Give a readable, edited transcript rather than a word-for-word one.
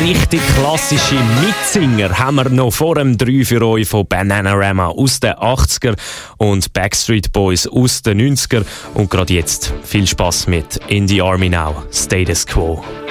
richtig klassische Mitsinger haben wir noch vor dem 3 für euch von Bananarama aus den 80er und Backstreet Boys aus den 90er. Und gerade jetzt viel Spass mit In the Army Now, Status Quo.